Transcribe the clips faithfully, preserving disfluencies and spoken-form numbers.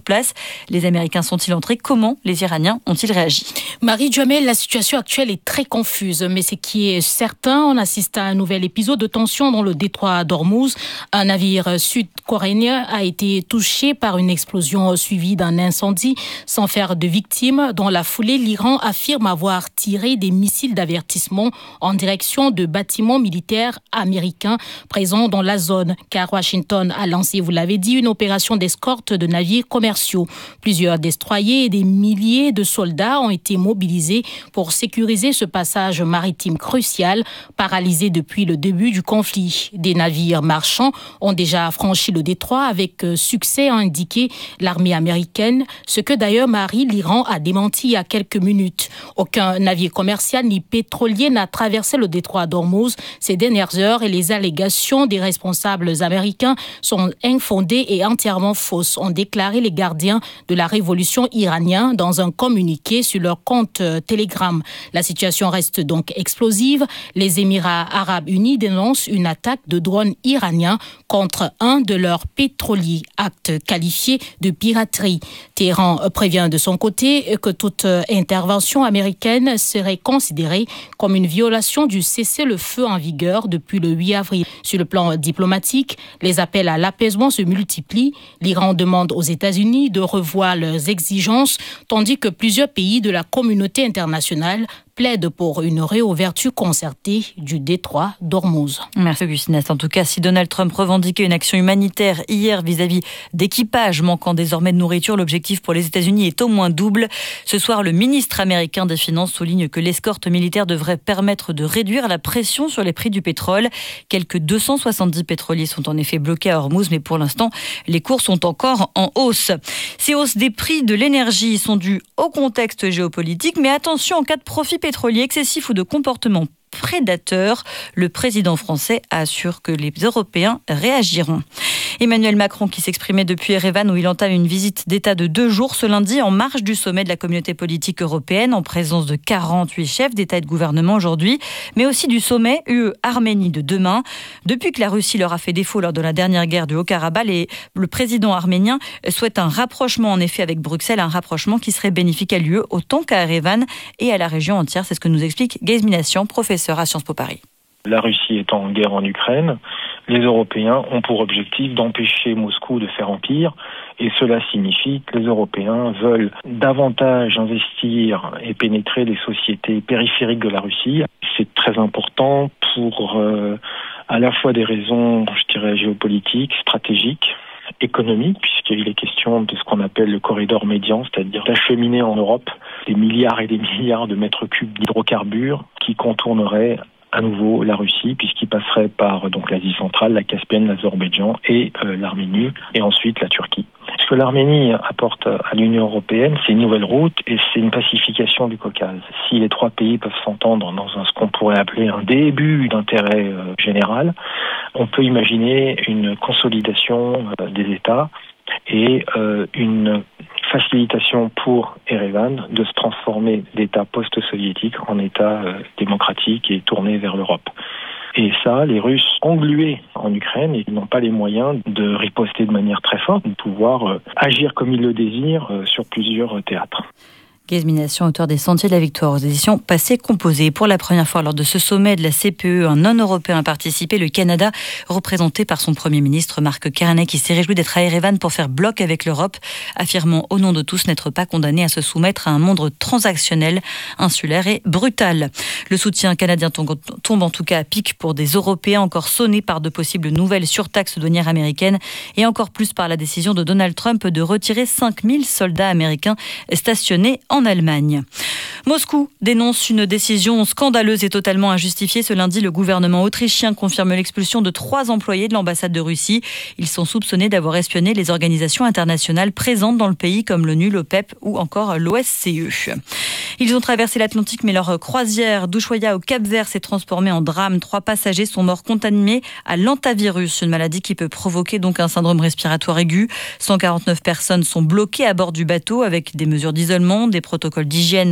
place. Les Américains sont-ils entrés? Comment les Iraniens ont-ils réagi? Marie Duhamel, la situation actuelle est très confuse, mais ce qui est certain, on assiste à un nouvel épisode de tension dans le détroit d'Ormuz. Un navire sud-coréen a été touché par une explosion suivie d'un incendie sans faire de victimes. Dans la foulée, l'Iran affirme avoir tiré des missiles d'avertissement en direction de bâtiments militaires américains présents dans la zone, car Washington a lancé, vous l'avez dit, une opération d'escorte de navires commerciaux. Plusieurs destroyers et des milliers de soldats ont été mobilisés pour sécuriser ce passage maritime crucial, paralysé depuis le début du conflit. Des navires marchands ont déjà franchi le détroit avec succès, a indiqué l'armée américaine, ce que d'ailleurs Marie, l'Iran a démenti il y a quelques minutes. Aucun navire commercial ni pétrolier n'a traversé le détroit d'Ormuz ces dernières heures et les allégations des responsables américains sont infondées et entièrement fausses, ont déclaré les gardiens de la révolution iranienne dans un communiqué sur leur compte Telegram. La situation reste donc explosive. Les Émirats arabes unis dénoncent une attaque de drones iraniens contre un de leurs pétroliers, acte qualifié de piraterie. Téhéran prévient de son côté que toute intervention américaine serait considérée comme une violation du cessez-le-feu en vigueur depuis le huit avril. Sur le plan diplomatique, les appels à l'apaisement se multiplient. L'Iran demande aux États-Unis de revoir leurs exigences, tandis que plusieurs pays de la communauté internationale plaide pour une réouverture concertée du détroit d'Ormuz. Merci Augustine. En tout cas, si Donald Trump revendiquait une action humanitaire hier vis-à-vis d'équipages manquant désormais de nourriture, l'objectif pour les États-Unis est au moins double. Ce soir, le ministre américain des Finances souligne que l'escorte militaire devrait permettre de réduire la pression sur les prix du pétrole. Quelques deux cent soixante-dix pétroliers sont en effet bloqués à Ormuz, mais pour l'instant, les cours sont encore en hausse. Ces hausses des prix de l'énergie sont dues au contexte géopolitique, mais attention, en cas de profit pétrolier excessif ou de comportement prédateur, le président français assure que les Européens réagiront. Emmanuel Macron qui s'exprimait depuis Erevan où il entame une visite d'État de deux jours ce lundi en marge du sommet de la communauté politique européenne en présence de quarante-huit chefs d'État et de gouvernement aujourd'hui, mais aussi du sommet U E-Arménie de demain. Depuis que la Russie leur a fait défaut lors de la dernière guerre du Haut-Karabakh, et le président arménien souhaite un rapprochement en effet avec Bruxelles, un rapprochement qui serait bénéfique à l'U E autant qu'à Erevan et à la région entière. C'est ce que nous explique Gaze Minassian, professeur à Sciences Po Paris. La Russie étant en guerre en Ukraine, les Européens ont pour objectif d'empêcher Moscou de faire empire et cela signifie que les Européens veulent davantage investir et pénétrer les sociétés périphériques de la Russie. C'est très important pour euh, à la fois des raisons, je dirais, géopolitiques, stratégiques, économiques, puisqu'il est question de ce qu'on appelle le corridor médian, c'est-à-dire d'acheminer en Europe des milliards et des milliards de mètres cubes d'hydrocarbures qui contourneraient à nouveau la Russie, puisqu'il passerait par donc l'Asie centrale, la Caspienne, l'Azerbaïdjan et euh, l'Arménie, et ensuite la Turquie. Ce que l'Arménie apporte à l'Union européenne, c'est une nouvelle route et c'est une pacification du Caucase. Si les trois pays peuvent s'entendre dans un, ce qu'on pourrait appeler un début d'intérêt euh, général, on peut imaginer une consolidation euh, des États et euh, une facilitation pour Erevan de se transformer d'État post-soviétique en État euh, démocratique et tourné vers l'Europe. Et ça, les Russes englués en Ukraine, ils n'ont pas les moyens de riposter de manière très forte, de pouvoir euh, agir comme ils le désirent euh, sur plusieurs théâtres. Gaze Minassian, auteur des Sentiers de la Victoire aux éditions Passé Composé. Pour la première fois lors de ce sommet de la C P E, un non-européen a participé, le Canada, représenté par son Premier ministre Mark Carney, qui s'est réjoui d'être à Erevan pour faire bloc avec l'Europe, affirmant au nom de tous n'être pas condamné à se soumettre à un monde transactionnel, insulaire et brutal. Le soutien canadien tombe en tout cas à pic pour des Européens encore sonnés par de possibles nouvelles surtaxes douanières américaines et encore plus par la décision de Donald Trump de retirer cinq mille soldats américains stationnés en en Allemagne. Moscou dénonce une décision scandaleuse et totalement injustifiée. Ce lundi, le gouvernement autrichien confirme l'expulsion de trois employés de l'ambassade de Russie. Ils sont soupçonnés d'avoir espionné les organisations internationales présentes dans le pays comme l'ONU, l'OPEP ou encore l'O S C E. Ils ont traversé l'Atlantique, mais leur croisière d'Ushuaïa au Cap-Vert s'est transformée en drame. Trois passagers sont morts contaminés à l'hantavirus, une maladie qui peut provoquer donc un syndrome respiratoire aigu. cent quarante-neuf personnes sont bloquées à bord du bateau avec des mesures d'isolement, des protocoles d'hygiène et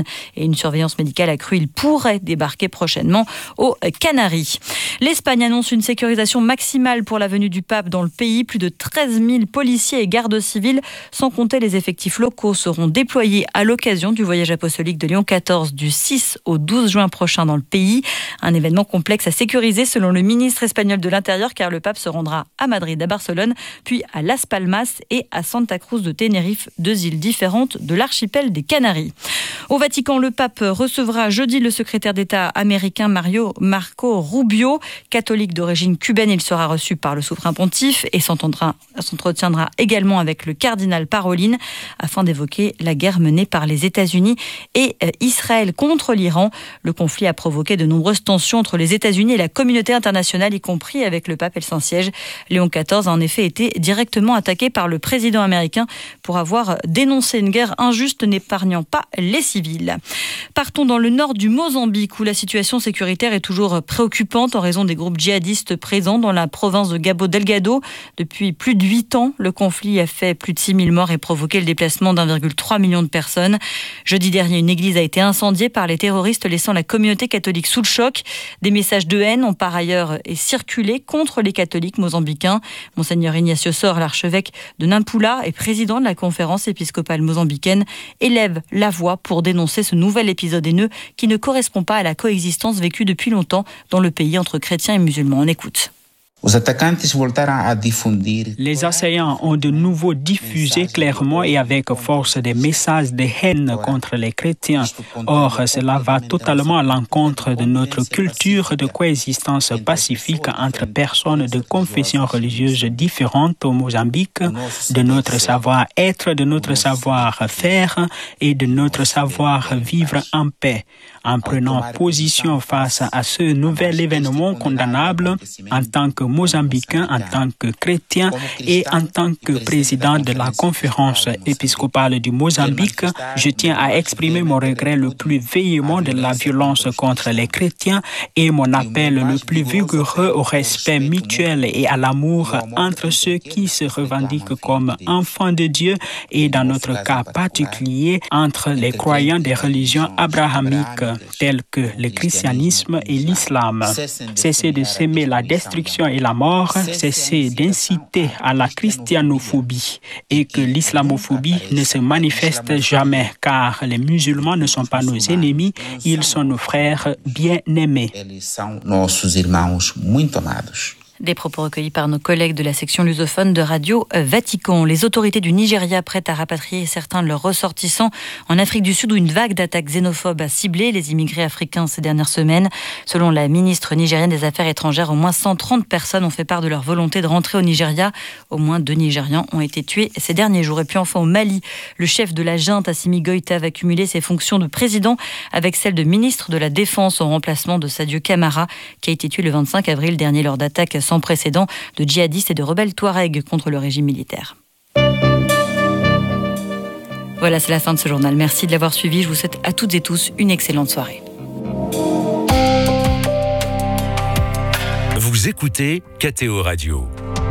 et une surveillance médicale accrue. Il pourrait débarquer prochainement aux Canaries. L'Espagne annonce une sécurisation maximale pour la venue du pape dans le pays. Plus de treize mille policiers et gardes civils, sans compter les effectifs locaux, seront déployés à l'occasion du voyage apostolique de Léon quatorze du six au douze juin prochain dans le pays. Un événement complexe à sécuriser selon le ministre espagnol de l'Intérieur, car le pape se rendra à Madrid, à Barcelone, puis à Las Palmas et à Santa Cruz de Tenerife, deux îles différentes de l'archipel des Canaries. Au Vatican, le pape recevra jeudi le secrétaire d'État américain Mario Marco Rubio. Catholique d'origine cubaine, il sera reçu par le souverain pontife et s'entretiendra également avec le cardinal Parolin afin d'évoquer la guerre menée par les États-Unis et Israël contre l'Iran. Le conflit a provoqué de nombreuses tensions entre les États-Unis et la communauté internationale, y compris avec le pape et le Saint-Siège. Léon quatorze a en effet été directement attaqué par le président américain pour avoir dénoncé une guerre injuste n'épargnant pas les civils. Partons dans le nord du Mozambique où la situation sécuritaire est toujours préoccupante en raison des groupes djihadistes présents dans la province de Cabo Delgado. Depuis plus de huit ans, le conflit a fait plus de six mille morts et provoqué le déplacement d'un virgule trois million de personnes. Jeudi dernier, une église a été incendiée par les terroristes, laissant la communauté catholique sous le choc. Des messages de haine ont par ailleurs circulé contre les catholiques mozambicains. Monseigneur Ignacio Sor, l'archevêque de Nampula et président de la conférence épiscopale mozambicaine, élève la voix pour dénoncer ce nouvel épisode haineux qui ne correspond pas à la coexistence vécue depuis longtemps dans le pays entre chrétiens et musulmans. On écoute. Les assaillants ont de nouveau diffusé clairement et avec force des messages de haine contre les chrétiens. Or, cela va totalement à l'encontre de notre culture de coexistence pacifique entre personnes de confessions religieuses différentes au Mozambique, de notre savoir-être, de notre savoir-faire et de notre savoir-vivre en paix. En prenant position face à ce nouvel événement condamnable, en tant que Mozambicain, en tant que chrétien et en tant que président de la conférence épiscopale du Mozambique, je tiens à exprimer mon regret le plus véhément de la violence contre les chrétiens et mon appel le plus vigoureux au respect mutuel et à l'amour entre ceux qui se revendiquent comme enfants de Dieu et dans notre cas particulier entre les croyants des religions abrahamiques telles que le christianisme et l'islam. Cessez de s'aimer la destruction et la mort, cessez d'inciter à la christianophobie et que l'islamophobie ne se manifeste jamais, car les musulmans ne sont pas nos ennemis, ils sont nos frères bien-aimés. Des propos recueillis par nos collègues de la section lusophone de Radio Vatican. Les autorités du Nigeria prêtent à rapatrier certains de leurs ressortissants en Afrique du Sud où une vague d'attaques xénophobes a ciblé les immigrés africains ces dernières semaines. Selon la ministre nigérienne des Affaires étrangères, au moins cent trente personnes ont fait part de leur volonté de rentrer au Nigeria. Au moins deux Nigérians ont été tués ces derniers jours. Et puis enfin au Mali, le chef de la junte, Assimi Goïta, va cumuler ses fonctions de président avec celle de ministre de la Défense en remplacement de Sadio Camara, qui a été tué le vingt-cinq avril dernier lors d'attaques sans précédent de djihadistes et de rebelles touaregs contre le régime militaire. Voilà, c'est la fin de ce journal. Merci de l'avoir suivi. Je vous souhaite à toutes et tous une excellente soirée. Vous écoutez K T O Radio.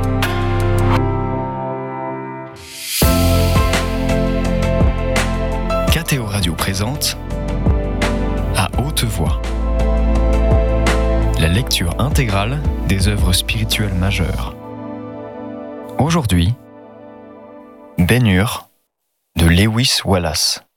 K T O Radio présente À haute voix la lecture intégrale des œuvres spirituelles majeures. Aujourd'hui, Ben-Hur de Lewis Wallace.